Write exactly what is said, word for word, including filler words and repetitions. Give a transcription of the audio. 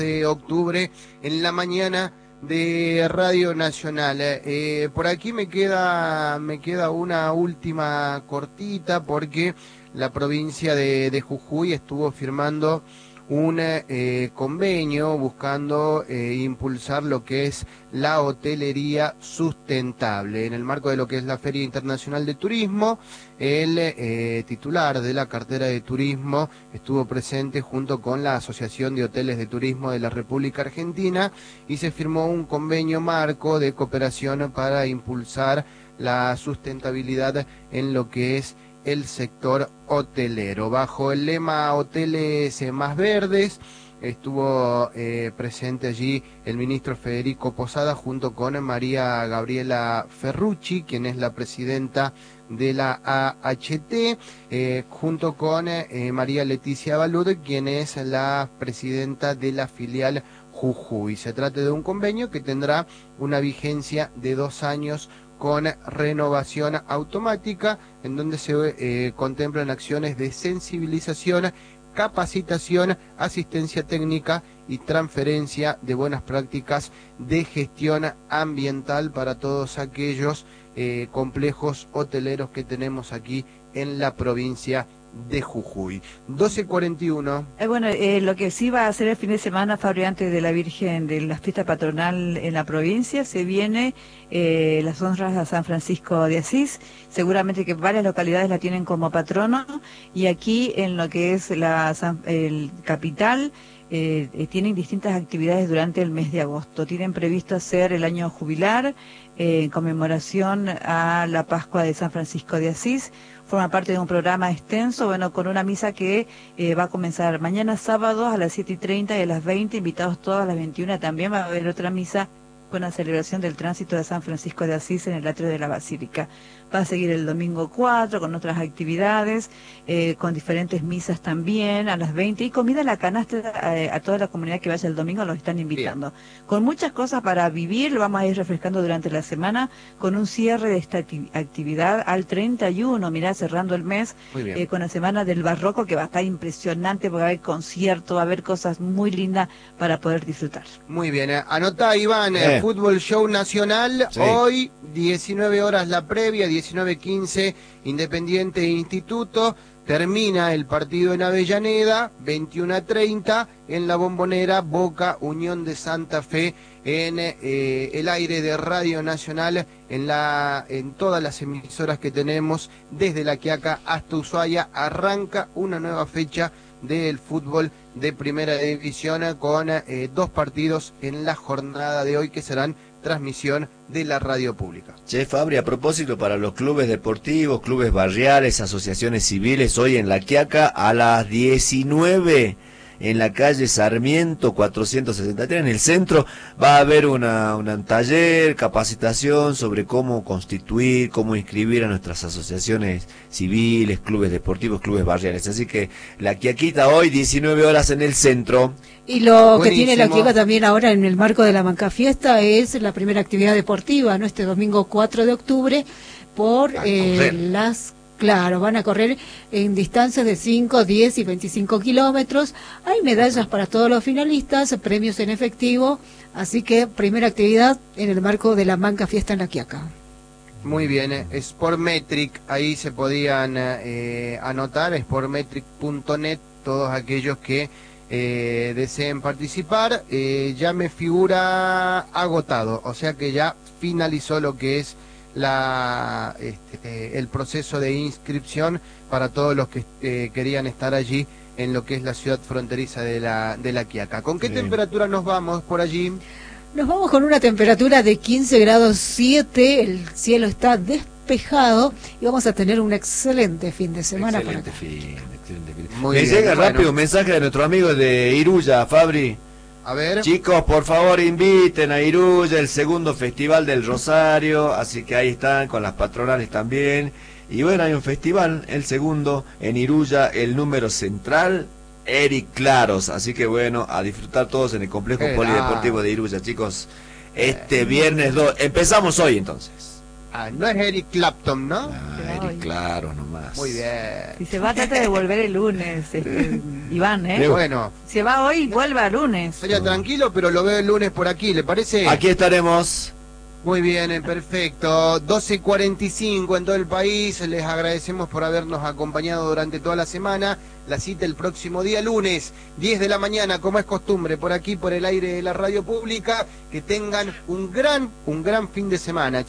de octubre en la mañana de Radio Nacional. Eh, por aquí me queda, me queda una última cortita porque la provincia de, de Jujuy estuvo firmando un eh, convenio buscando eh, impulsar lo que es la hotelería sustentable. En el marco de lo que es la Feria Internacional de Turismo, el eh, titular de la cartera de turismo estuvo presente junto con la Asociación de Hoteles de Turismo de la República Argentina y se firmó un convenio marco de cooperación para impulsar la sustentabilidad en lo que es el sector hotelero. Bajo el lema Hoteles Más Verdes, estuvo eh, presente allí el ministro Federico Posada junto con María Gabriela Ferrucci, quien es la presidenta de la A H T, eh, junto con eh, María Leticia Balud, quien es la presidenta de la filial Jujuy. Se trata de un convenio que tendrá una vigencia de dos años con renovación automática, en donde se eh, contemplan acciones de sensibilización, capacitación, asistencia técnica y transferencia de buenas prácticas de gestión ambiental para todos aquellos eh, complejos hoteleros que tenemos aquí en la provincia de Jujuy. doce cuarenta y uno. Eh, bueno, eh, lo que sí va a hacer el fin de semana, Fabri, antes de la Virgen de la fiesta patronal en la provincia, se viene eh, las honras a San Francisco de Asís. Seguramente que varias localidades la tienen como patrono, y aquí en lo que es la San, el capital, Eh, eh, tienen distintas actividades durante el mes de agosto. Tienen previsto hacer el año jubilar eh, en conmemoración a la Pascua de San Francisco de Asís. Forma parte de un programa extenso, bueno, con una misa que eh, va a comenzar mañana sábado a las siete y treinta y a las veinte, invitados todos a las veintiuna. También va a haber otra misa con la celebración del tránsito de San Francisco de Asís en el atrio de la Basílica. Va a seguir el domingo cuatro con otras actividades, eh, con diferentes misas también a las veinte, y comida en la canasta a, a toda la comunidad que vaya el domingo, los están invitando. Bien. Con muchas cosas para vivir, lo vamos a ir refrescando durante la semana con un cierre de esta actividad al treinta y uno, mirá, cerrando el mes, eh, con la Semana del Barroco, que va a estar impresionante porque va a haber concierto, va a haber cosas muy lindas para poder disfrutar. Muy bien, eh. Anotá, Iván, eh. Eh. Fútbol Show Nacional, sí. Hoy diecinueve horas la previa, diecinueve quince Independiente e Instituto, termina el partido en Avellaneda, veintiuno treinta en la Bombonera, Boca Unión de Santa Fe, en eh, el aire de Radio Nacional, en, la, en todas las emisoras que tenemos, desde La Quiaca hasta Ushuaia, arranca una nueva fecha del fútbol de primera división con eh, dos partidos en la jornada de hoy que serán transmisión de la radio pública. Che, Fabri, a propósito, para los clubes deportivos, clubes barriales, asociaciones civiles, hoy en La Quiaca a las diecinueve en la calle Sarmiento cuatrocientos sesenta y tres, en el centro, va a haber una, una un taller, capacitación sobre cómo constituir, cómo inscribir a nuestras asociaciones civiles, clubes deportivos, clubes barriales. Así que La Quiaquita hoy, diecinueve horas en el centro. Y lo Buenísimo. Que tiene La Quiaca también ahora en el marco de la Mancafiesta es la primera actividad deportiva, ¿no? Este domingo cuatro de octubre, por eh, las... Claro, van a correr en distancias de cinco, diez y veinticinco kilómetros. Hay medallas para todos los finalistas, premios en efectivo. Así que primera actividad en el marco de la Mancafiesta en La Quiaca. Muy bien, eh, Sportmetric, ahí se podían eh, anotar, sportmetric punto net, todos aquellos que eh, deseen participar. Eh, ya me figura agotado, o sea que ya finalizó lo que es la este, el proceso de inscripción para todos los que eh, querían estar allí en lo que es la ciudad fronteriza de la de La Quiaca. ¿Con qué sí. temperatura nos vamos por allí? Nos vamos con una temperatura de quince grados siete, el cielo está despejado y vamos a tener un excelente fin de semana. Excelente por acá. fin, excelente fin. Muy Me bien, llega bueno. rápido un mensaje de nuestro amigo de Iruya, Fabri. A ver. Chicos, por favor inviten a Iruya, el segundo festival del Rosario, así que ahí están con las patronales también. Y bueno, hay un festival, el segundo, en Iruya, el número central, Eric Claros. Así que bueno, a disfrutar todos en el complejo Qué polideportivo la... de Iruya, chicos. Este viernes dos, empezamos hoy entonces. Ah, no es Eric Clapton, ¿no? Ah, Eric, claro, nomás. Muy bien. Si se va, trata de volver el lunes, este, Iván, ¿eh? Bueno. Se va hoy, vuelva el lunes. Sería no. tranquilo, pero lo veo el lunes por aquí, ¿le parece? Aquí estaremos. Muy bien, perfecto. doce cuarenta y cinco en todo el país. Les agradecemos por habernos acompañado durante toda la semana. La cita el próximo día, lunes, diez de la mañana, como es costumbre, por aquí, por el aire de la radio pública. Que tengan un gran, un gran fin de semana.